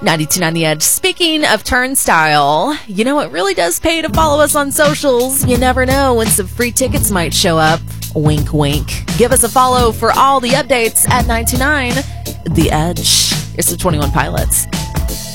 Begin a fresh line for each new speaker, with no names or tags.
92.9 The Edge. Speaking of Turnstile, you know, it really does pay to follow us on socials. You never know when some free tickets might show up. Wink, wink. Give us a follow for all the updates at 92.9 The Edge. It's the 21 Pilots.